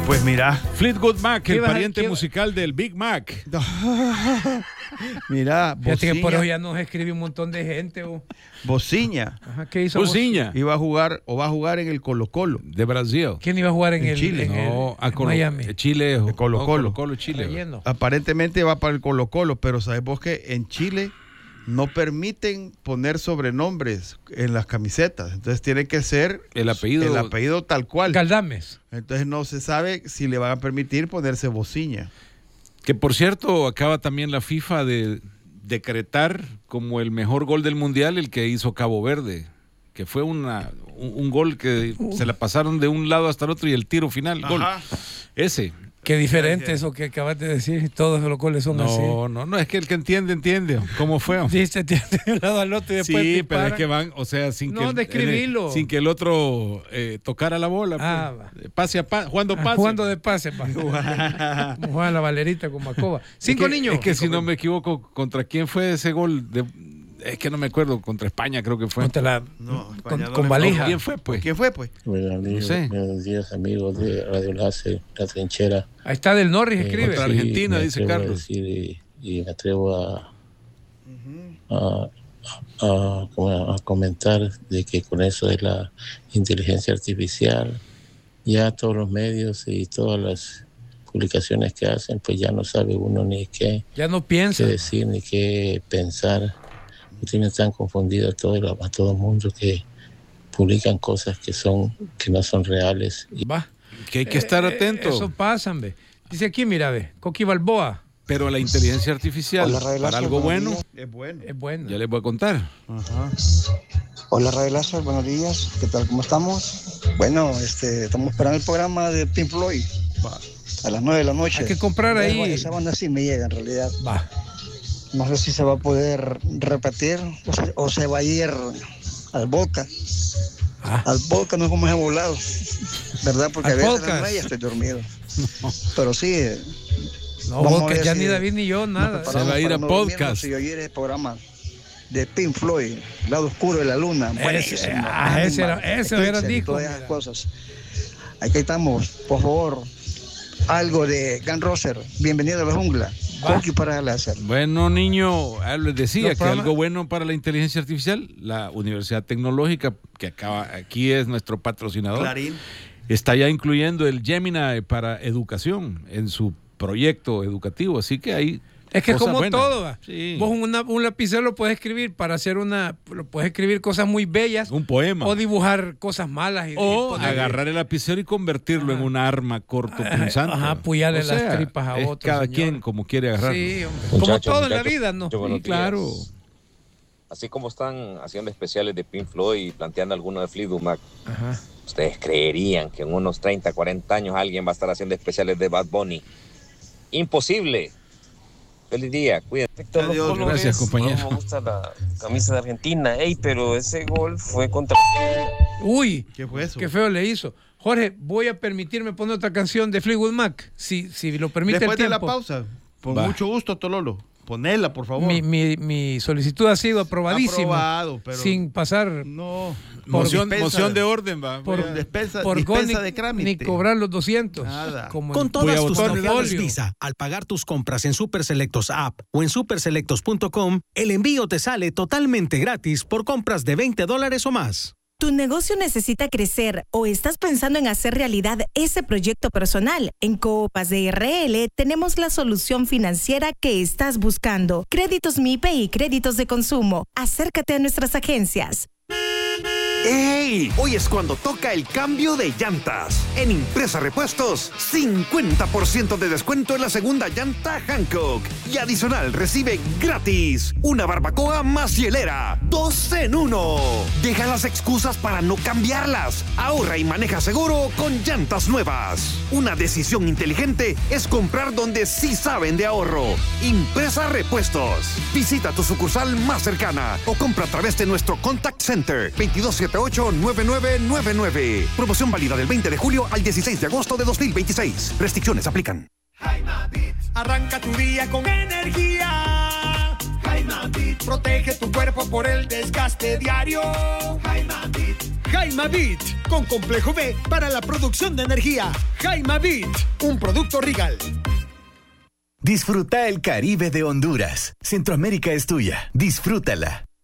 Pues mira. Fleetwood Mac, el pariente musical del Big Mac. Mira, fíjate que por eso ya nos escribe un montón de gente. Bociña. Ajá, ¿qué hizo Bociña? Iba a jugar o va a jugar en el Colo-Colo. De Brasil. ¿Quién iba a jugar en Chile? No, en Miami. Chile. Colo-Colo. Colo-Colo, Chile. Relleno. Aparentemente va para el Colo-Colo, pero sabes vos que en Chile no permiten poner sobrenombres en las camisetas. Entonces tiene que ser el apellido tal cual. Galdames. Entonces no se sabe si le van a permitir ponerse Bociña. Que por cierto, acaba también la FIFA de decretar como el mejor gol del mundial el que hizo Cabo Verde, que fue un gol que se la pasaron de un lado hasta el otro y el tiro final, gol. Ese. Qué diferente eso que acabas de decir. Todos los goles son así. No, es que el que entiende. ¿Cómo fue? Dice, de un lado al otro y después sí, dispara. pero es que van, o sea, sin que el otro tocara la bola. Pues, pase a pase, jugando pase. Jugando de pase, pa. Como juega la Valerita con Macoba. 5 niños. Es que si no me equivoco, ¿contra quién fue ese gol? Es que no me acuerdo, contra España creo que fue. Con Valija. ¿Quién fue, pues? Buenos días, amigos de Radio Láser, La Trinchera. Ahí está Del Norris, escribe. Contra Argentina, dice Carlos. Y me atrevo a comentar de que con eso de la inteligencia artificial, ya todos los medios y todas las publicaciones que hacen, pues ya no sabe uno ni qué. Ya no piensa. Qué decir, ni qué pensar. Tienen tan confundido a todo el mundo que publican cosas que no son reales. Que hay que estar atento. Eso pasa, ve. Dice aquí, mira, ve, Coqui Balboa. Pero la inteligencia artificial, para algo bueno, es bueno. Ya les voy a contar. Ajá. Hola, Radio Láser, buenos días. ¿Qué tal? ¿Cómo estamos? Bueno, estamos esperando el programa de Pink Floyd. A las 9 de la noche. Hay que comprar ahí. Esa banda sí me llega, en realidad. Va. No sé si se va a poder repetir o se va a ir al Boca. Al Boca, no como ese volado, ¿verdad? Porque a veces a las 9 estoy dormido. No. Pero sí. No, Boca, ya ni David ni yo, nada. Se va a ir a podcast. Si oír el programa de Pink Floyd, Lado Oscuro de la Luna. Ese era disco. Todas esas cosas. Aquí estamos, por favor. Algo de Gun Roser. Bienvenido a la jungla. Coqui para Láser. Bueno, niño, les decía que algo bueno para la inteligencia artificial, la Universidad Tecnológica, que aquí es nuestro patrocinador, Clarín, está ya incluyendo el Gemini para educación en su proyecto educativo, así que ahí es que como buenas. todo, sí. Vos un lapicero lo puedes escribir para hacer puedes escribir cosas muy bellas, un poema, o dibujar cosas malas o agarrar el lapicero y convertirlo en un arma cortopunzante. Apoyarle las tripas a otro. Cada quien como quiere agarrarlo. Sí, hombre. Como todo en la vida, ¿no? Sí, claro. Así como están haciendo especiales de Pink Floyd y planteando algunos de Fleetwood Mac, ¿ustedes creerían que en unos 30, 40 años alguien va a estar haciendo especiales de Bad Bunny? Imposible. Feliz día, cuídate. Adiós, gracias, compañero. No me gusta la camisa de Argentina, pero ese gol fue contra... Uy, ¿qué fue eso? Qué feo le hizo. Jorge, voy a permitirme poner otra canción de Fleetwood Mac, si lo permite después el tiempo. de la pausa, con mucho gusto, Tololo. Ponela, por favor. Mi solicitud ha sido aprobadísima. Aprobado, pero sin pasar... No. Moción de orden, va. Por dispensa de trámite. Ni cobrar los 200. Nada. Con todas tus novedades Visa, al pagar tus compras en Superselectos App o en superselectos.com, el envío te sale totalmente gratis por compras de $20 o más. ¿Tu negocio necesita crecer o estás pensando en hacer realidad ese proyecto personal? En Copas de RL tenemos la solución financiera que estás buscando. Créditos MIPE y créditos de consumo. Acércate a nuestras agencias. ¡Ey! Hoy es cuando toca el cambio de llantas. En Impresa Repuestos, 50% de descuento en la segunda llanta Hankook. Y adicional recibe gratis una barbacoa más hielera. 2 en 1. Deja las excusas para no cambiarlas. Ahorra y maneja seguro con llantas nuevas. Una decisión inteligente es comprar donde sí saben de ahorro. Impresa Repuestos. Visita tu sucursal más cercana o compra a través de nuestro Contact Center 2278-9999. Promoción válida del 20 de julio al 16 de agosto de 2026. Restricciones aplican. Arranca tu día con energía. Jaima Beat. Protege tu cuerpo por el desgaste diario. Jaima Beat. Jaimavit, con complejo B para la producción de energía. Jaimavit, un producto Regal. Disfruta el Caribe de Honduras. Centroamérica es tuya. Disfrútala.